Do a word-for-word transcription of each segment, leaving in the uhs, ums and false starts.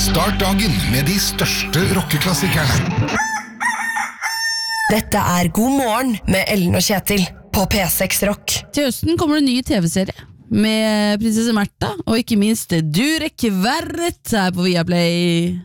Start dagen med de største rockeklassikerne. Dette er God morgen med Ellen og Kjetil på P seks Rock. Til høsten kommer det en ny tv-serie med prinsesse Märtha, og ikke minst Durek Verret her på Viaplay.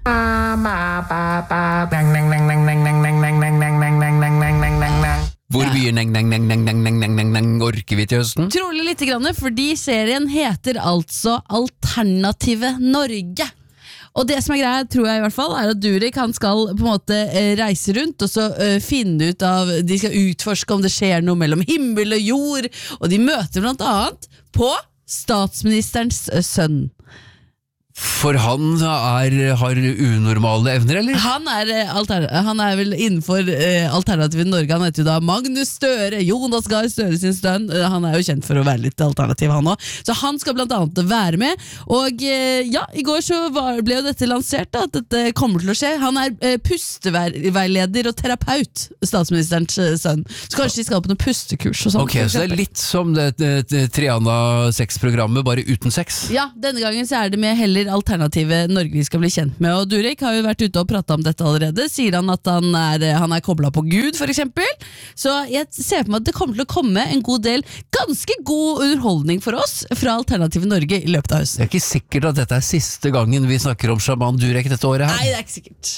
Hvor mye neng, neng, neng, neng, neng, neng, neng, neng orker vi til høsten? Trolig litt grann, fordi serien heter altså Alternative Norge. Og det som er greia, tror jeg i hvert fall, er at Durek han skal på en måte eh, reise rundt og så eh, finne ut av, de skal utforske om det skjer noe mellom himmel og jord, og de møter blant annet på statsministerens eh, sønn. For han er, har unormale evner, eller? Han er, eh, alter, han er vel innenfor eh, Alternativ i Norge. Han heter jo da Magnus Støre, Jonas Gahr Støre sin sønn. Eh, han er jo kjent for å være litt alternativ, han også. Så han skal blant annet være med. Og eh, ja, i går så var, ble jo dette lansert, da, at dette kommer til å skje. Han er eh, pusteveileder og terapeut, statsministerens eh, sønn. Så kanskje de skal på noen pustekurs og sånt. Ok, så det er litt som det, det, det Triana sex-programmet, bare uten sex. Ja, denne gangen så er det med heller Alternative Norge vi skal bli kjent med, og Durek har jo vært ute og pratet om dette allerede. Sier han at han er, han er koblet på Gud, for eksempel. Så jeg ser på meg at det kommer til å komme en god del ganske god underholdning for oss fra Alternative Norge i løpet av høsten. Det er ikke sikkert at dette er siste gangen vi snakker om Shaman Durek dette året her. Nei, det er ikke sikkert.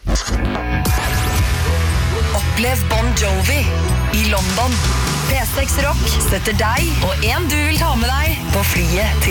Opplev Bon Jovi i London. P seks Rock setter deg og en du vil ta med deg på flyet til